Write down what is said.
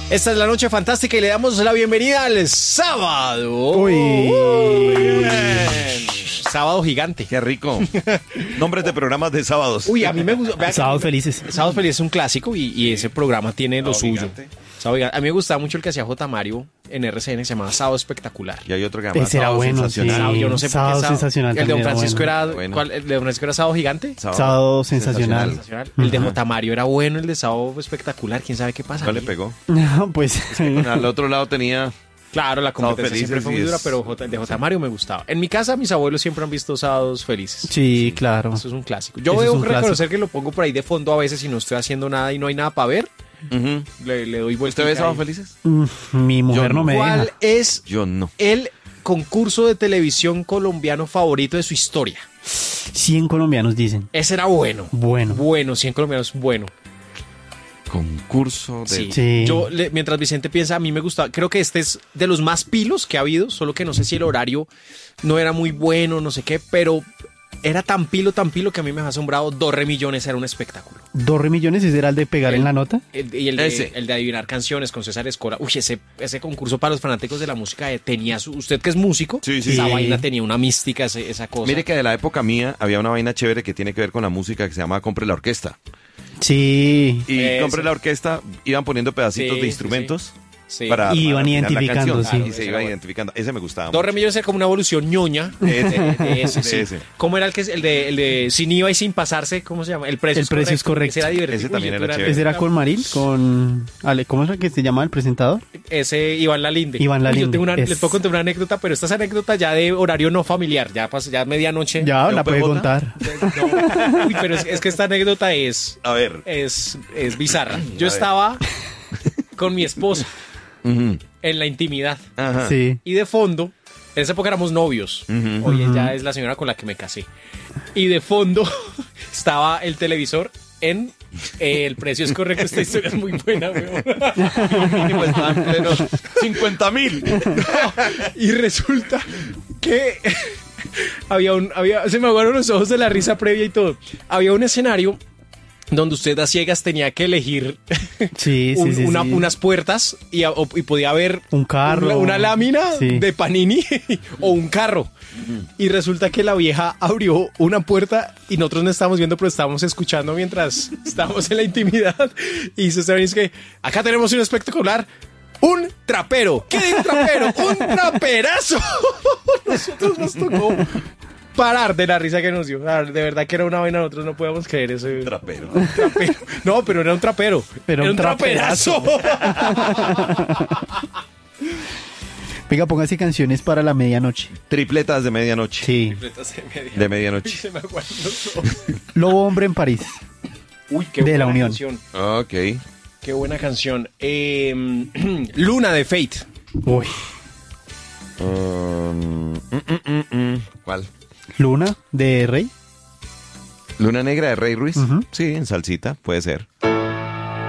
Esta es la noche fantástica y le damos la bienvenida al sábado. Bien. Sábado gigante. Qué rico. Nombres de programas de sábados. Uy, a mí me gusta. Sábados Felices. Sábados Felices es un clásico y ese programa tiene lo suyo. Gigante. Sábado Gigante. A mí me gustaba mucho el que hacía J. Mario en RCN, se llamaba Sábado Espectacular. Y hay otro que se llama Ese era Sábado bueno, Sensacional. sí. Yo no sé por qué Sábado Sensacional El de Don también era Francisco bueno. era. ¿Cuál? ¿El de Don Francisco era Sábado Gigante? Sábado Sensacional. Sensacional. El de J. Mario era bueno, el de Sábado Espectacular. ¿Quién sabe qué pasa? No le pegó. No, pues. Al otro lado tenía... Claro, la competencia Felices siempre fue muy y dura, es- pero el de J. Mario me gustaba. En mi casa, mis abuelos siempre han visto Sábados Felices. Sí, claro. Eso es un clásico. Yo Eso es debo un reconocer clásico. que lo pongo por ahí de fondo a veces si no estoy haciendo nada y no hay nada para ver. Ujú. Le doy vuelta. ¿Usted ve Sábados Felices? Mi mujer Yo no me ¿Cuál deja. es Yo no. el concurso de televisión colombiano favorito de su historia? 100 colombianos dicen. Ese era bueno. Bueno. Bueno, 100 colombianos, bueno. Concurso de... Sí. Sí. Mientras Vicente piensa, a mí me gustaba. Creo que este es de los más pilos que ha habido, solo que no sé si el horario no era muy bueno, no sé qué, pero era tan pilo que a mí me ha asombrado. 2 millones era un espectáculo. 2 millones, ese era el de pegar en la nota. Y Ese. el de adivinar canciones con César Escola. Uy, ese concurso para los fanáticos de la música tenía usted que es músico, Sí, sí. esa Sí. vaina tenía una mística, esa cosa. Mire que de la época mía había una vaina chévere que tiene que ver con la música que se llama Compre la Orquesta. Sí. Y Eso. Compre la Orquesta iban poniendo pedacitos Sí, de instrumentos Sí. para Y iban adivinar la identificando, canción. sí. Y se iba identificando. Ese me gustaba 2 mucho. millones era como una evolución ñoña de ese, sí. De ese. ¿Cómo era el de sin IVA y sin pasarse? ¿Cómo se llama? El precio El precio es correcto. Ese era divertido. Ese también Uy, era chévere. Ese era con Maril, con... ¿Cómo es el que se llama el presentador? Ese Iván Lalinde. Iván Uy, Lalinde, Yo tengo es- les puedo contar una anécdota, pero esta es anécdota ya de horario no familiar. Ya medianoche. Ya, ¿De la un puede PJ? contar. No. Uy, pero es que esta anécdota es A ver. bizarra. Yo ver. estaba con mi esposa Ujú. en la intimidad Ajá. Sí. y de fondo, en esa época éramos novios. Ujú. Hoy ella es la señora con la que me casé. Y de fondo estaba el televisor en El precio es correcto. Esta historia es muy buena, weón. Y pues estaban plenos 50.000. Y resulta que se me aguaron los ojos de la risa previa y todo. Había un escenario donde usted a ciegas tenía que elegir Sí, sí, sí, sí. unas puertas y podía haber Un carro. una lámina Sí. de Panini o un carro. Y resulta que la vieja abrió una puerta y nosotros no estábamos viendo, pero estábamos escuchando mientras estábamos en la intimidad. Y se dice que acá tenemos un espectacular. Un trapero. ¿Qué digo trapero? ¡Un traperazo! Nosotros nos tocó parar de la risa que nos dio. De verdad que era una vaina, nosotros no podíamos creer eso. Trapero. Trapero. No, pero era un trapero. Pero era un traperazo. Venga, póngase canciones para la medianoche. Tripletas de medianoche. Sí. De medianoche. Se me aguaron los ojos. Lobo Hombre en París. Uy, qué De buena la Unión. canción. Ok. Qué buena canción. Luna de Fate. Uy. ¿Cuál? Luna de Rey. Luna Negra de Rey Ruiz. Ujú. Sí, en salsita, puede ser.